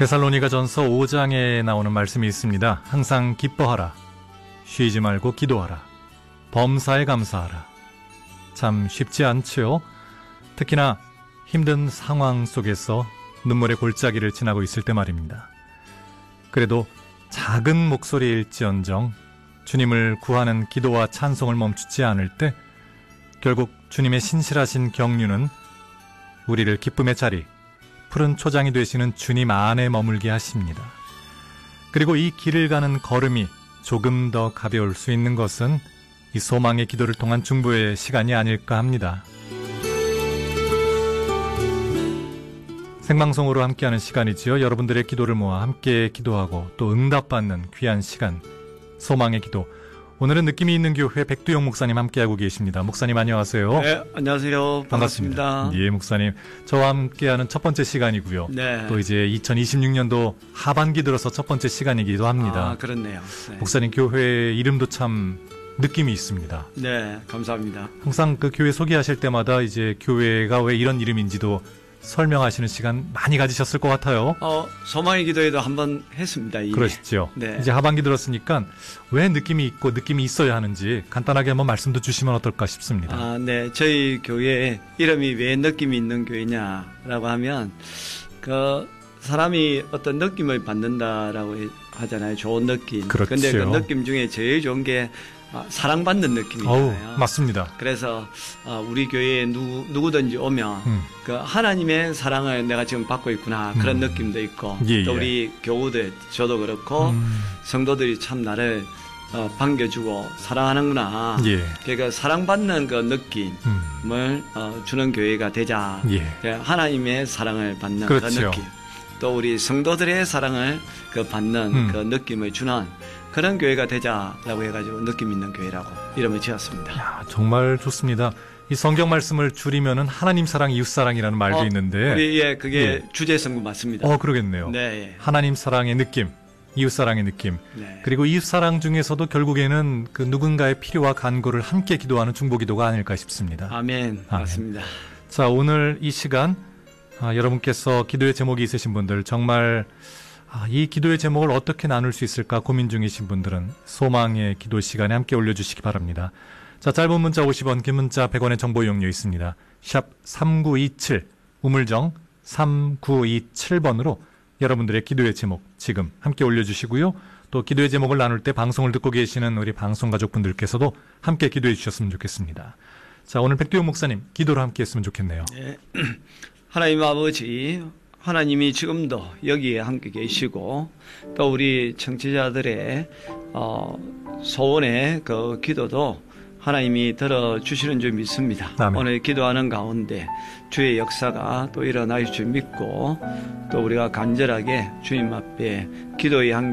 데살로니가전서 5장에 나오는 말씀이 있습니다. 항상 기뻐하라. 쉬지 말고 기도하라. 범사에 감사하라. 참 쉽지 않지요? 특히나 힘든 상황 속에서 눈물의 골짜기를 지나고 있을 때 말입니다. 그래도 작은 목소리일지언정 주님을 구하는 기도와 찬송을 멈추지 않을 때 결국 주님의 신실하신 경륜은 우리를 기쁨의 자리, 푸른 초장이 되시는 주님 안에 머물게 하십니다. 그리고 이 길을 가는 걸음이 조금 더 가벼울 수 있는 것은 이 소망의 기도를 통한 중보의 시간이 아닐까 합니다. 생방송으로 함께하는 시간이지요. 여러분들의 기도를 모아 함께 기도하고 또 응답받는 귀한 시간, 소망의 기도. 오늘은 느낌이 있는 교회 백두영 목사님 함께하고 계십니다. 목사님 안녕하세요. 네, 안녕하세요. 반갑습니다. 예, 목사님. 저와 함께하는 첫 번째 시간이고요. 네. 또 이제 2026년도 하반기 들어서 첫 번째 시간이기도 합니다. 아, 그렇네요. 네. 목사님 교회 이름도 참 느낌이 있습니다. 네, 감사합니다. 항상 그 교회 소개하실 때마다 이제 교회가 왜 이런 이름인지도 설명하시는 시간 많이 가지셨을 것 같아요. 소망의 기도에도 한번 했습니다. 이게. 그러시죠. 네. 이제 하반기 들었으니까 왜 느낌이 있고 느낌이 있어야 하는지 간단하게 한번 말씀도 주시면 어떨까 싶습니다. 아, 네. 저희 교회 이름이 왜 느낌이 있는 교회냐라고 하면 그 사람이 어떤 느낌을 받는다라고 하잖아요. 좋은 느낌. 그렇죠. 근데 그 느낌 중에 제일 좋은 게 사랑받는 느낌이잖아요. 맞습니다. 그래서 우리 교회에 누구든지 오면 그 하나님의 사랑을 내가 지금 받고 있구나 그런 느낌도 있고 예, 또 예. 우리 교우들 저도 그렇고 성도들이 참 나를 반겨주고 사랑하는구나. 예. 그러니까 사랑받는 그 느낌을 주는 교회가 되자. 예. 하나님의 사랑을 받는 그렇죠. 그 느낌. 또 우리 성도들의 사랑을 받는 그 느낌을 주는 그런 교회가 되자라고 해가지고 느낌 있는 교회라고 이름을 지었습니다. 야, 정말 좋습니다. 이 성경 말씀을 줄이면은 하나님 사랑, 이웃 사랑이라는 말도 있는데. 그게 주제 성구 맞습니다. 그러겠네요. 네. 예. 하나님 사랑의 느낌, 이웃 사랑의 느낌. 네. 그리고 이웃 사랑 중에서도 결국에는 그 누군가의 필요와 간구를 함께 기도하는 중보기도가 아닐까 싶습니다. 아멘. 맞습니다. 자, 오늘 이 시간 여러분께서 기도의 제목이 있으신 분들 정말 이 기도의 제목을 어떻게 나눌 수 있을까 고민 중이신 분들은 소망의 기도 시간에 함께 올려주시기 바랍니다. 자, 짧은 문자 50원, 긴 문자 100원의 정보 이용료 있습니다. 샵 3927, 우물정 3927번으로 여러분들의 기도의 제목 지금 함께 올려주시고요. 또 기도의 제목을 나눌 때 방송을 듣고 계시는 우리 방송가족분들께서도 함께 기도해 주셨으면 좋겠습니다. 자, 오늘 백두영 목사님 기도로 함께 했으면 좋겠네요. 네. 하나님 아버지, 하나님이 지금도 여기에 함께 계시고 또 우리 청취자들의 소원의 그 기도도 하나님이 들어주시는 줄 믿습니다. 아멘. 오늘 기도하는 가운데 주의 역사가 또 일어날 줄 믿고 또 우리가 간절하게 주님 앞에 기도의 한